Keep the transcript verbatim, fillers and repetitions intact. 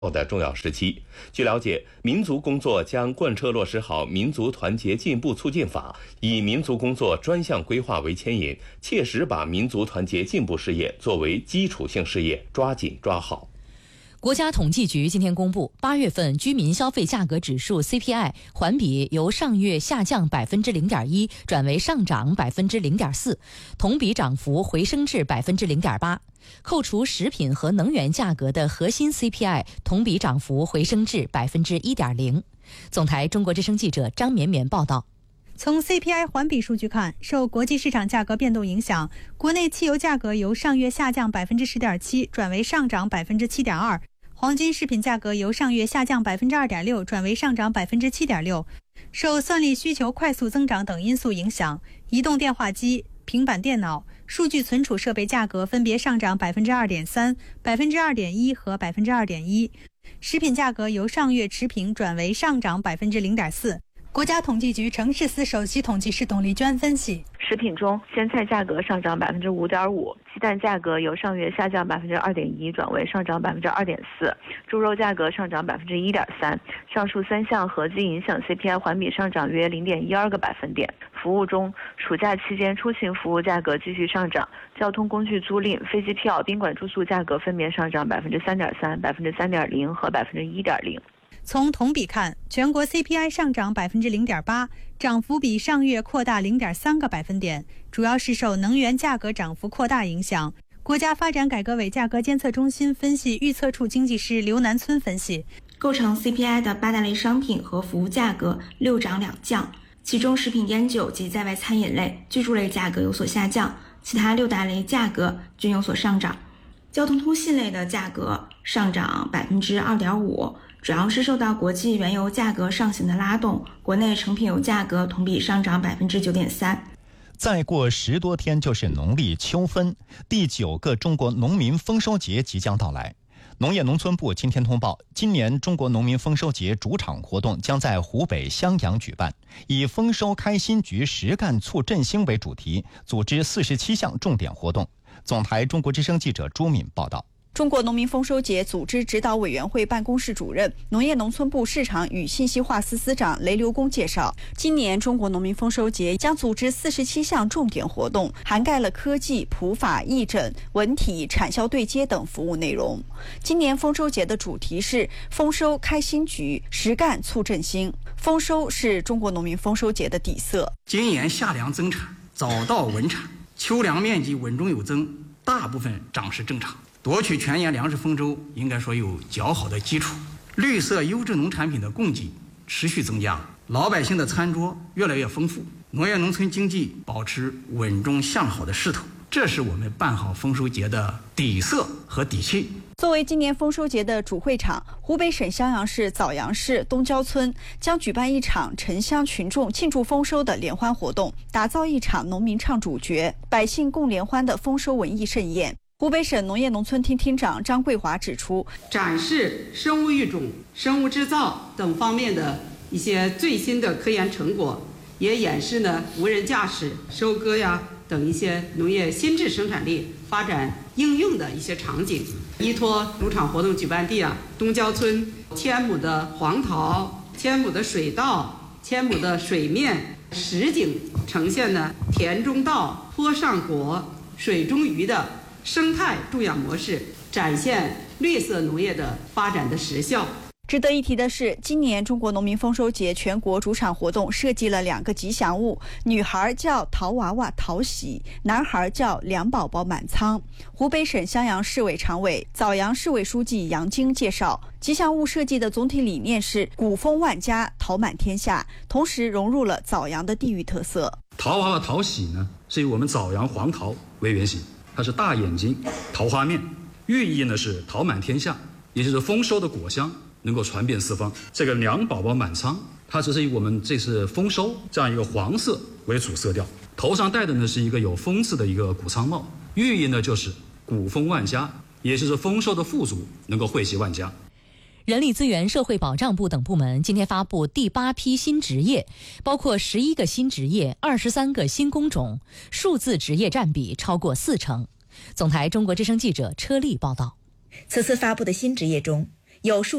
的重要时期。据了解，民族工作将贯彻落实好《民族团结进步促进法》，以民族工作专项规划为牵引，切实把民族团结进步事业作为基础性事业，抓紧抓好。 国家统计局今天公布，八月份居民消费价格指数 C P I 环比由上月下降百分之零点一转为上涨百分之零点四，同比涨幅回升至百分之零点八。扣除食品和能源价格的核心 C P I 同比涨幅回升至百分之一点零。总台中国之声记者张绵绵报道。 从 C P I 环比数据看，受国际市场价格变动影响，国内汽油价格由上月下降百分之十点七转为上涨百分之七点二。黄金饰品价格由上月下降百分之二点六转为上涨百分之七点六。受算力需求快速增长等因素影响，移动电话机、平板电脑、数据存储设备价格分别上涨百分之二点三、百分之二点一和百分之二点一。食品价格由上月持平转为上涨百分之零点四。国家统计局城市司首席统计师董丽娟分析， 食品中鲜菜价格上涨百分之五点五，鸡蛋价格由上月下降百分之二点一转为上涨百分之二点四，猪肉价格上涨百分之一点三。上述三项合计影响 C P I 环比上涨约零点一二个百分点。服务中，暑假期间出行服务价格继续上涨，交通工具租赁、飞机票、宾馆住宿价格分别上涨百分之三点三、百分之三点零和百分之一点零。 从同比看，全国 C P I 上涨百分之零点八，涨幅比上月扩大零点三个百分点，主要是受能源价格涨幅扩大影响。国家发展改革委价格监测中心分析预测处经济师刘南村分析， 构成 C P I 的八大类商品和服务价格六涨两降，其中食品烟酒及在外餐饮类、居住类价格有所下降，其他六大类价格均有所上涨。交通通信类的价格上涨百分之二点五。主要是受到国际原油价格上行的拉动，国内成品油价格同比上涨百分之九点三。 再过十多天就是农历秋分，第九个中国农民丰收节即将到来。农业农村部今天通报，今年中国农民丰收节主场活动将在湖北襄阳举办，以丰收开新局、实干促振兴为主题，组织四十七项重点活动。总台中国之声记者朱敏报道。 中国农民丰收节组织指导委员会办公室主任、农业农村部市场与信息化司司长雷留公介绍，今年中国农民丰收节将组织四十七项重点活动，涵盖了科技、普法、义诊、文体、产销对接等服务内容。今年丰收节的主题是丰收开新局，实干促振兴。丰收是中国农民丰收节的底色。 今年夏粮增产，早稻稳产，秋粮面积稳中有增，大部分长势正常。夺取全年粮食丰收应该说有较好的基础，绿色优质农产品的供给持续增加，老百姓的餐桌越来越丰富，农业农村经济保持稳中向好的势头，这是我们办好丰收节的底色和底气。 作为今年丰收节的主会场，湖北省襄阳市枣阳市东郊村将举办一场城乡群众庆祝丰收的联欢活动，打造一场农民唱主角、百姓共联欢的丰收文艺盛宴。湖北省农业农村厅厅长张桂华指出， 展示生物育种、生物制造等方面的一些最新的科研成果，也演示呢无人驾驶、收割呀等一些农业新质生产力发展应用的一些场景。依托农场活动举办地啊，东郊村千亩的黄桃、千亩的水稻、千亩的水面实景呈现呢田中稻、坡上果、水中鱼的生态种养模式，展现绿色农业的发展的实效。 值得一提的是，今年中国农民丰收节全国主场活动设计了两个吉祥物，女孩叫桃娃娃桃喜，男孩叫粮宝宝满仓。湖北省襄阳市委常委、枣阳市委书记杨晶介绍，吉祥物设计的总体理念是谷丰万家，桃满天下，同时融入了枣阳的地域特色。 桃娃娃桃喜呢，是以我们枣阳黄桃为原型，它是大眼睛、桃花面，寓意呢是桃满天下，也就是丰收的果香能够传遍四方。这个粮宝宝满仓，它只是以我们这次丰收这样一个黄色为主色调，头上戴的呢是一个有丰字的一个谷仓帽，寓意呢就是谷丰万家，也就是丰收的富足能够惠及万家。 人力资源社会保障部等部门今天发布第八批新职业，包括十一个新职业、二十三个新工种，数字职业占比超过四成。总台中国之声记者车丽报道。 此次发布的新职业中， 有数